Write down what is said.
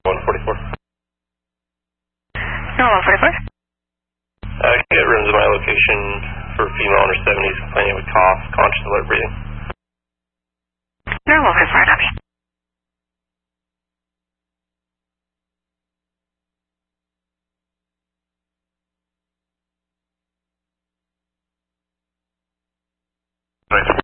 144. No, 144. Can you get rooms at my location for female under 70s complaining with cough, conscious alert breathing? No, 144, copy. Right.